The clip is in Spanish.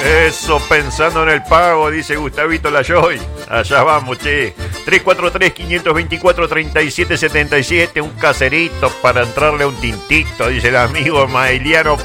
Eso, pensando en el pago, dice Gustavito Layoy. Allá vamos, che. 343-524-3777. Un caserito para entrarle a un tintito, dice el amigo Maeliano